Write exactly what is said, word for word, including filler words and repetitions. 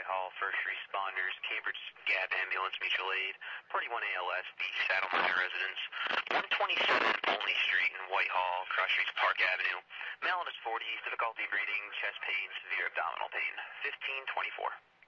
Whitehall, first responders, Cambridge Gap Ambulance Mutual Aid, Party one A L S, the Saddleminer residence, one twenty-seven Olney Street in Whitehall, Cross Streets Park Avenue, male in his forties, difficulty breathing, chest pain, severe abdominal pain, fifteen twenty-four.